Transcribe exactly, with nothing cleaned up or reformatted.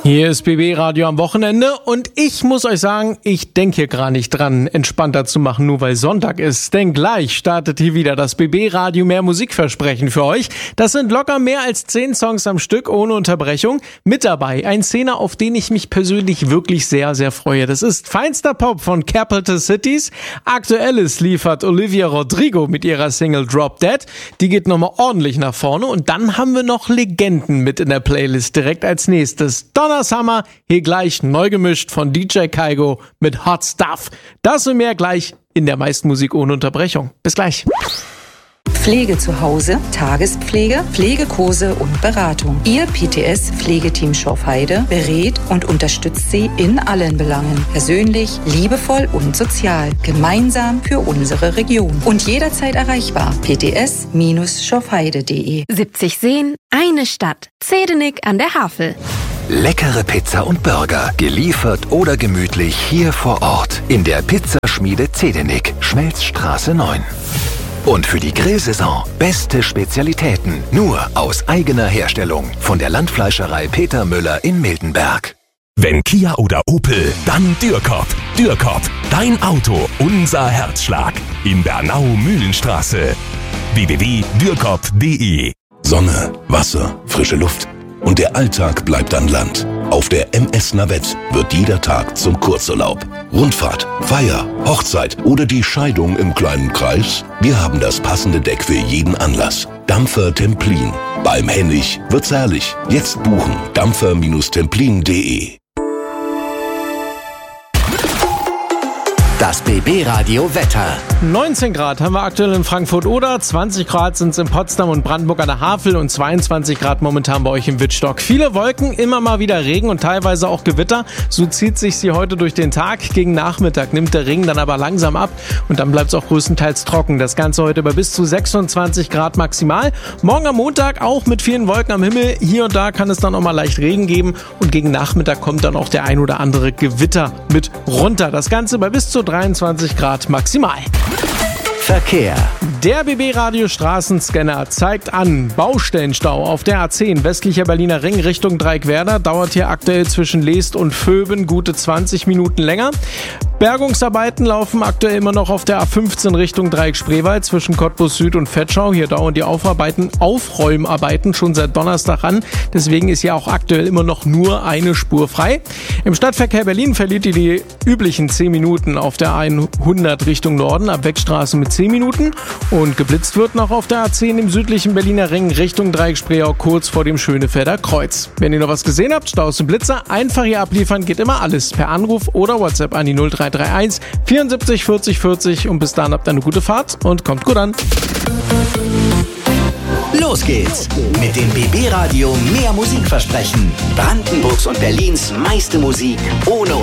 Hier ist B B Radio am Wochenende und ich muss euch sagen, ich denke hier gar nicht dran, entspannter zu machen, nur weil Sonntag ist. Denn gleich startet hier wieder das B B Radio mehr Musikversprechen für euch. Das sind locker mehr als zehn Songs am Stück ohne Unterbrechung. Mit dabei ein Szene, auf den ich mich persönlich wirklich sehr, sehr freue. Das ist feinster Pop von Capital Cities. Aktuelles liefert Olivia Rodrigo mit ihrer Single Drop Dead. Die geht nochmal ordentlich nach vorne und dann haben wir noch Legenden mit in der Playlist direkt als nächstes. Donna Summer, hier gleich neu gemischt von D J Kaigo mit Hot Stuff. Das und mehr gleich in der meisten Musik ohne Unterbrechung. Bis gleich. Pflege zu Hause, Tagespflege, Pflegekurse und Beratung. Ihr P T S-Pflegeteam Schorfheide berät und unterstützt Sie in allen Belangen. Persönlich, liebevoll und sozial. Gemeinsam für unsere Region. Und jederzeit erreichbar. p t s schorfheide punkt de siebzig Seen, eine Stadt. Zedenik an der Havel. Leckere Pizza und Burger, geliefert oder gemütlich hier vor Ort. In der Pizzaschmiede Zedenik, Schmelzstraße neun. Und für die Grillsaison beste Spezialitäten, nur aus eigener Herstellung. Von der Landfleischerei Peter Müller in Miltenberg. Wenn Kia oder Opel, dann Dürkop. Dürkop, dein Auto, unser Herzschlag. In Bernau-Mühlenstraße. w w w punkt dürkop punkt de Sonne, Wasser, frische Luft. Und der Alltag bleibt an Land. Auf der M S Navette wird jeder Tag zum Kurzurlaub. Rundfahrt, Feier, Hochzeit oder die Scheidung im kleinen Kreis? Wir haben das passende Deck für jeden Anlass. Dampfer Templin. Beim Hennig wird's herrlich. Jetzt buchen. dampfer templin punkt de. Das B B Radio Wetter. neunzehn Grad haben wir aktuell in Frankfurt-Oder, zwanzig Grad sind es in Potsdam und Brandenburg an der Havel und zweiundzwanzig Grad momentan bei euch im Wittstock. Viele Wolken, immer mal wieder Regen und teilweise auch Gewitter. So zieht sich sie heute durch den Tag. Gegen Nachmittag nimmt der Regen dann aber langsam ab und dann bleibt es auch größtenteils trocken. Das Ganze heute bei bis zu sechsundzwanzig Grad maximal. Morgen am Montag auch mit vielen Wolken am Himmel. Hier und da kann es dann auch mal leicht Regen geben und gegen Nachmittag kommt dann auch der ein oder andere Gewitter mit runter. Das Ganze bei bis zu dreiundzwanzig Grad maximal. Verkehr. Der B B Radio Straßenscanner zeigt an Baustellenstau auf der A zehn westlicher Berliner Ring Richtung Dreieckwerder. Dauert hier aktuell zwischen Leest und Vöben gute zwanzig Minuten länger. Bergungsarbeiten laufen aktuell immer noch auf der A fünfzehn Richtung Dreieck-Spreewald zwischen Cottbus Süd und Vetschau. Hier dauern die Aufarbeiten, Aufräumarbeiten schon seit Donnerstag an. Deswegen ist hier auch aktuell immer noch nur eine Spur frei. Im Stadtverkehr Berlin verliert ihr die üblichen zehn Minuten auf der hundert Richtung Norden ab Wegstraße mit zehn Minuten. Und geblitzt wird noch auf der A zehn im südlichen Berliner Ring Richtung Dreieck-Spreeau kurz vor dem Schönefelder Kreuz. Wenn ihr noch was gesehen habt, Staus und Blitzer, einfach hier abliefern, geht immer alles per Anruf oder WhatsApp an die null drei drei eins vierundsiebzig vierzig vierzig und bis dahin habt ihr eine gute Fahrt und kommt gut an. Los geht's mit dem B B Radio mehr Musikversprechen. Brandenburgs und Berlins meiste Musik ohne